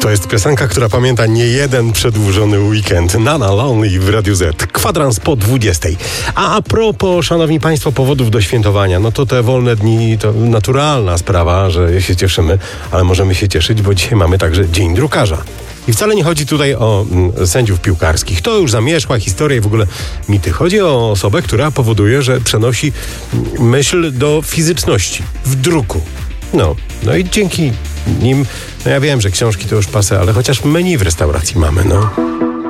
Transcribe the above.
To jest piosenka, która pamięta nie jeden przedłużony weekend. Nana Lonely w Radiu Z. Kwadrans po 20. A propos, szanowni państwo, powodów do świętowania, no to te wolne dni to naturalna sprawa, że się cieszymy, ale możemy się cieszyć, bo dzisiaj mamy także Dzień Drukarza. I wcale nie chodzi tutaj o sędziów piłkarskich. To już zamierzchła historia i w ogóle mity. Chodzi o osobę, która powoduje, że przenosi myśl do fizyczności, w druku. No i dzięki nim, ja wiem, że książki to już pase, ale chociaż menu w restauracji mamy,